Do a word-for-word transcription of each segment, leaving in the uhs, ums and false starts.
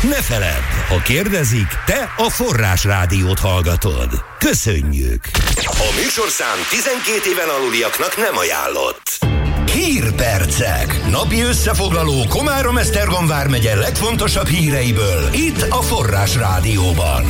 Ne feledd, ha kérdezik, te a Forrás Rádiót hallgatod. Köszönjük! A műsorszám tizenkét éven aluliaknak nem ajánlott. Hírpercek. Napi összefoglaló Komárom-Esztergom vármegye legfontosabb híreiből itt a Forrás Rádióban.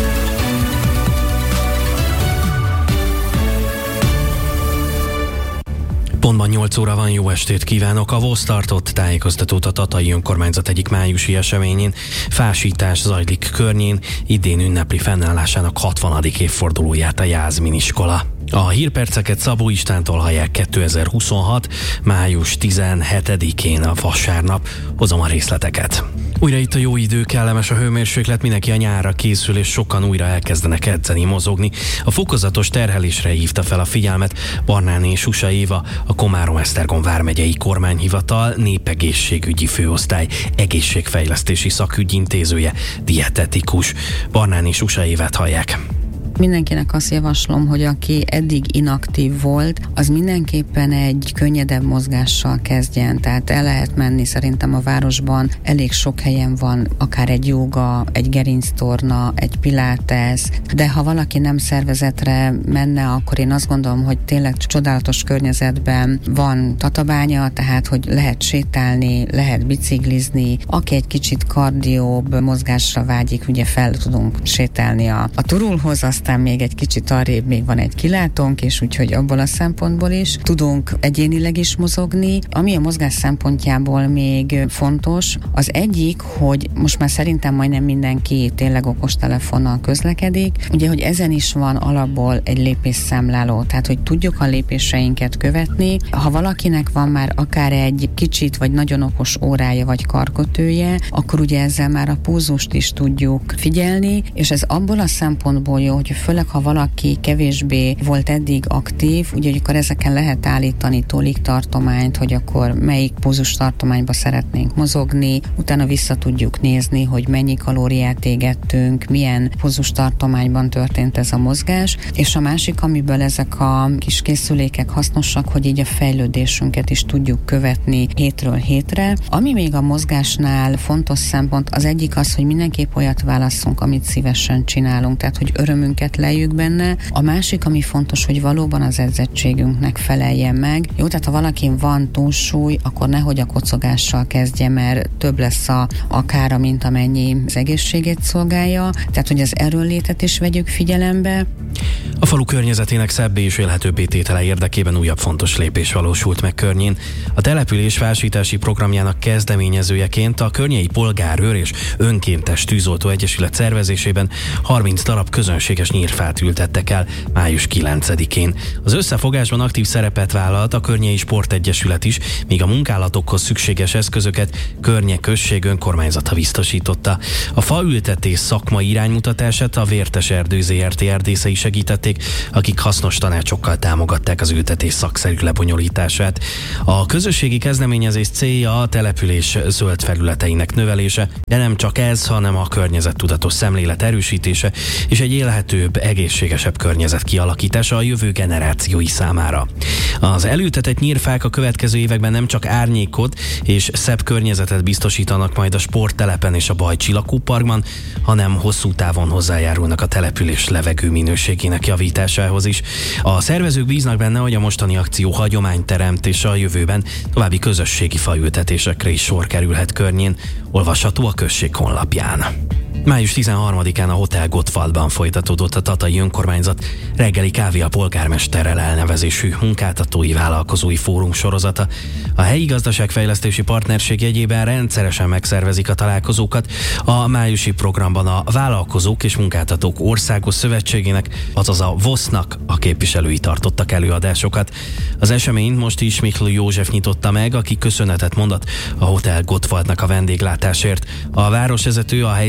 Pontban nyolc óra van, jó estét kívánok! A vé o es tartott tájékoztatót a Tatai Önkormányzat egyik májusi eseményén. Fásítás zajlik környén, idén ünnepli fennállásának hatvanadik évfordulóját a Jászmin iskola. A hírperceket Szabó Istvántól hallják kétezer-huszonhat. május tizenhetedikén a vasárnap. Hozom a részleteket. Újra itt a jó idő, kellemes a hőmérséklet, mindenki a nyárra készül, és sokan újra elkezdenek edzeni, mozogni. A fokozatos terhelésre hívta fel a figyelmet Barnáné Susa Éva, a Komárom-Esztergom vármegyei kormányhivatal népegészségügyi főosztály egészségfejlesztési szakügyintézője, dietetikus. Barnáné Susa Évát hallják. Mindenkinek azt javaslom, hogy aki eddig inaktív volt, az mindenképpen egy könnyedebb mozgással kezdjen. Tehát el lehet menni, szerintem a városban elég sok helyen van, akár egy jóga, egy gerinctorna, egy pilates, de ha valaki nem szervezetre menne, akkor én azt gondolom, hogy tényleg csodálatos környezetben van Tatabánya, tehát hogy lehet sétálni, lehet biciklizni, aki egy kicsit kardióbb mozgásra vágyik, ugye fel tudunk sétálni a, a Turulhoz, aztán még egy kicsit arrébb még van egy kilátónk, és úgyhogy abból a szempontból is tudunk egyénileg is mozogni. Ami a mozgás szempontjából még fontos, az egyik, hogy most már szerintem majdnem mindenki tényleg okostelefonnal közlekedik, ugye, hogy ezen is van alapból egy lépésszámláló, tehát hogy tudjuk a lépéseinket követni. Ha valakinek van már akár egy kicsit vagy nagyon okos órája vagy karkötője, akkor ugye ezzel már a pulzust is tudjuk figyelni, és ez abból a szempontból jó, hogy főleg, ha valaki kevésbé volt eddig aktív, ugye akkor ezeken lehet állítani tóliktartományt, hogy akkor melyik pulzustartományba szeretnénk mozogni, utána vissza tudjuk nézni, hogy mennyi kalóriát égettünk, milyen pulzustartományban történt ez a mozgás, és a másik, amiből ezek a kis készülékek hasznosak, hogy így a fejlődésünket is tudjuk követni hétről hétre. Ami még a mozgásnál fontos szempont, az egyik az, hogy mindenképp olyat válasszunk, amit szívesen csinálunk, tehát hogy örömünket lejjük benne. A másik, ami fontos, hogy valóban az edzettségünknek feleljen meg. Jó, tehát ha valakin van túlsúly, akkor nehogy a kocogással kezdje, mert több lesz a, a kára, mint amennyi az egészségét szolgálja. Tehát, hogy az erőnlétet is vegyük figyelembe. A falu környezetének szebbé és élhetőbbé tétele érdekében újabb fontos lépés valósult meg környén. A település fásítási programjának kezdeményezőjeként a Környei Polgárőr és Önkéntes Tűzoltó Egyesület szervezésében harminc darab közönséges nyírfát ültettek el május kilencedikén. Az összefogásban aktív szerepet vállalt a Környei Sportegyesület is, míg a munkálatokhoz szükséges eszközöket Környe község önkormányzata biztosította. A faültetés szakmai iránymutatását a Vértes Erdő zé er té erdészei segítették, akik hasznos tanácsokkal támogatták az ültetés szakszerű lebonyolítását. A közösségi kezdeményezés célja a település zöld felületeinek növelése, de nem csak ez, hanem a környezettudatos szemlélet erősítése és egy élhetőbb, egészségesebb környezet kialakítása a jövő generációi számára. Az elültetett nyírfák a következő években nem csak árnyékot és szebb környezetet biztosítanak majd a sporttelepen és a Bajcsi lakóparkban, hanem hosszú távon hozzájárulnak a település levegő minőségének javításához is. A szervezők bíznak benne, hogy a mostani akció hagyományt teremt, és a jövőben további közösségi faültetésekre is sor kerülhet környén, olvasható a község honlapján. május tizenharmadikán a Hotel Gottwaldban folytatódott a Tatai Önkormányzat reggeli kávé a polgármesterrel elnevezésű munkáltatói vállalkozói fórum sorozata. A helyi gazdaságfejlesztési partnerség jegyében rendszeresen megszervezik a találkozókat. A májusi programban a Vállalkozók és Munkáltatók Országos Szövetségének, azaz a vé o es-nak a képviselői tartottak előadásokat. Az eseményt most is Mikló József nyitotta meg, aki köszönetet mondott a Hotel Gottwaldnak a vendéglátásért. A városvezető a helyszínen új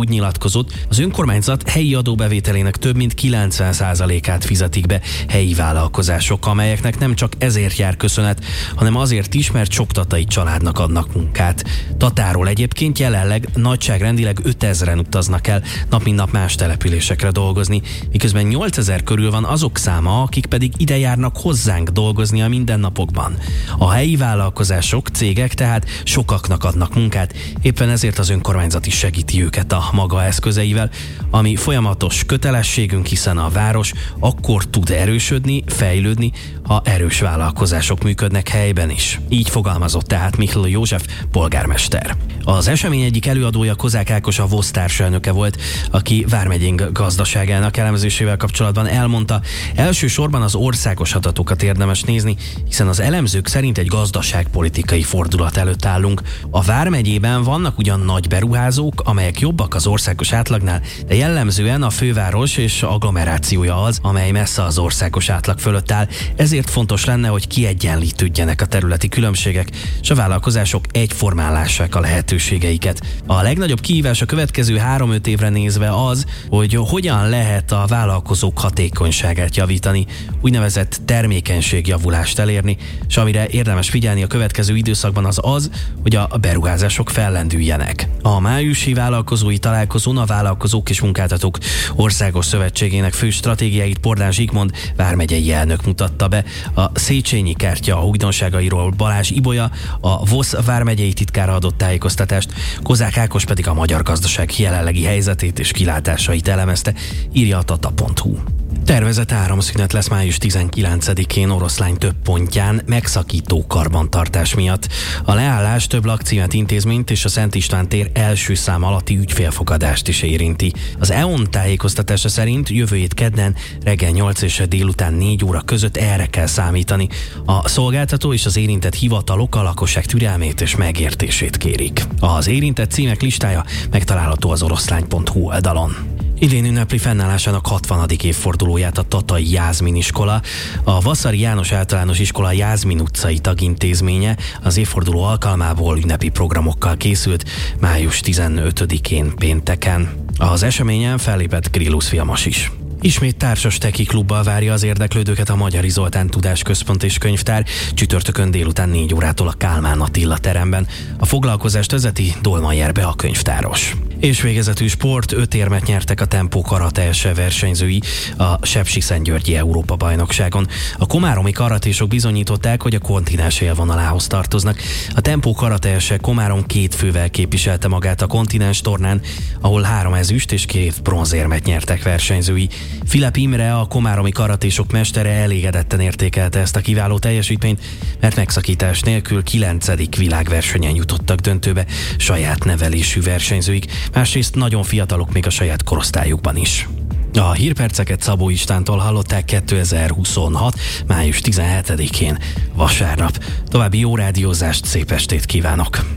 úgy nyilatkozott, az önkormányzat helyi adóbevételének több mint kilencven százalékát fizetik be helyi vállalkozások, amelyeknek nem csak ezért jár köszönet, hanem azért is, mert sok tatai családnak adnak munkát. Tatáról egyébként jelenleg nagyságrendileg ötezren utaznak el nap mint nap más településekre dolgozni, miközben nyolcezer körül van azok száma, akik pedig ide járnak hozzánk dolgozni a mindennapokban. A helyi vállalkozások, cégek tehát sokaknak adnak munkát, éppen ezért az önkormányzat is segíti őket a maga eszközeivel, ami folyamatos kötelességünk, hiszen a város akkor tud erősödni, fejlődni, ha erős vállalkozások működnek helyben is. Így fogalmazott tehát Mihály József polgármester. Az esemény egyik előadója Kozák Ákos, a VOSZ társelnöke volt, aki vármegyénk gazdaságának elemzésével kapcsolatban elmondta, elsősorban az országos adatokat érdemes nézni, hiszen az elemzők szerint egy gazdaságpolitikai fordulat előtt állunk. A vármegyében vannak ugyan nagy beruházók, amelyek jobbak az országos átlagnál, de jellemzően a főváros és agglomerációja az, amely messze az országos átlag fölött áll. Ezért fontos lenne, hogy kiegyenlítődjenek a területi különbségek, és a vállalkozások egyformán lássák a lehetőségeiket. A legnagyobb kihívás a következő három-öt évre nézve az, hogy hogyan lehet a vállalkozók hatékonyságát javítani, úgynevezett termékenységjavulást elérni, és amire érdemes figyelni a következő időszakban az az, hogy a beruházások fellendüljenek. A májusi vállalkozói találkozón a Vállalkozók és Munkáltatók Országos Szövetségének fő stratégiáit Pordán Zsigmond vármegyei elnök mutatta be. A Széchenyi kártya újdonságairól Balázs Ibolya, a VOSZ vármegyei titkára adott tájékoztatást, Kozák Ákos pedig a magyar gazdaság jelenlegi helyzetét és kilátásait elemezte, írja a tata pont hu. Tervezett áramszünet lesz május tizenkilencedikén Oroszlány több pontján megszakító karbantartás miatt. A leállás több lakcímet, intézményt és a Szent István tér első szám alatti ügyfélfogadást is érinti. Az é o en tájékoztatása szerint jövő hét kedden reggel nyolc és délután négy óra között erre kell számítani. A szolgáltató és az érintett hivatalok a lakosság türelmét és megértését kérik. Az érintett címek listája megtalálható az oroszlány pont hu oldalon. Idén ünnepli fennállásának hatvanadik évfordulóját a Tatai Jászmin iskola. A Vaszary János Általános Iskola Jászmin utcai tagintézménye az évforduló alkalmából ünnepi programokkal készült május tizenötödikén pénteken. Az eseményen fellépett Grillus Vilmos is. Ismét társas teki klubbal várja az érdeklődőket a Magyari Zoltán Tudásközpont és Könyvtár csütörtökön délután négy órától a Kálmán Attila teremben. A foglalkozást vezeti Dolman Jerbe, a könyvtáros. És végezetű sport, öt érmet nyertek a tempó karate versenyzői a Sepsiszentgyörgyi Európa-bajnokságon. A komáromi karatésok bizonyították, hogy a kontinens élvonalához tartoznak. A tempó karateese Komárom két fővel képviselte magát a kontinens tornán, ahol három ezüst és két bronzérmet nyertek versenyzői. Filip Imre, a komáromi karatésok mestere elégedetten értékelte ezt a kiváló teljesítményt, mert megszakítás nélkül kilencedik világversenyen jutottak döntőbe saját nevelésű versenyzőik, másrészt nagyon fiatalok még a saját korosztályukban is. A hírperceket Szabó Istvántól hallották kétezer-huszonhat. május tizenhetedikén, vasárnap. További jó rádiózást, szép estét kívánok!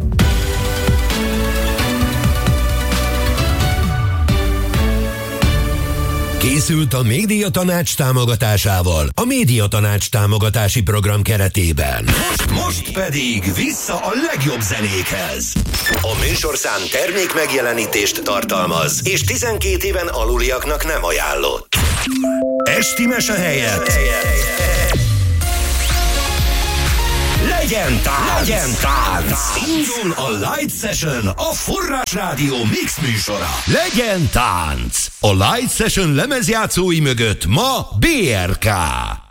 Készült a Médiatanács támogatásával a Médiatanács támogatási program keretében. Most, most pedig vissza a legjobb zenékhez. A műsorszám termék megjelenítést tartalmaz, és tizenkét éven aluliaknak nem ajánlott. Esti mese helyett legyen tánc! Legyen tánc! Indul a Light Session, a Forrás Rádió mix műsora. Legyen tánc! A Light Session lemezjátszói mögött ma bé er ká.